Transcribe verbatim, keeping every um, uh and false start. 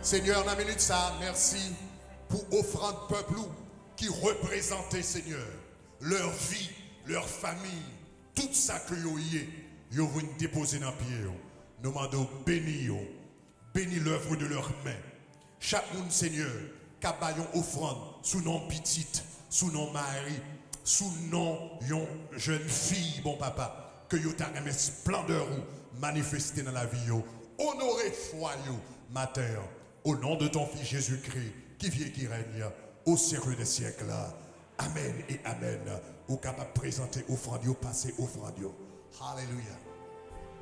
Seigneur, dans la minute ça, merci pour offrande peuple qui représentait, Seigneur, leur vie, leur famille, tout ça que vous avez, vous venez déposer dans le pied. Nous demandons bénis, bénis l'œuvre de leurs mains. Chaque monde, Seigneur, qui a une offrande sous nom petite, sous nom mari, sous nom yon jeune fille, bon papa, que vous avez une splendeur manifestée dans la vie. Honorez foi, matin, au nom de ton Fils Jésus-Christ, qui vient, qui règne, au siècle des siècles. Amen et amen. Ou capable de présenter offrande, passer offrande. Alléluia.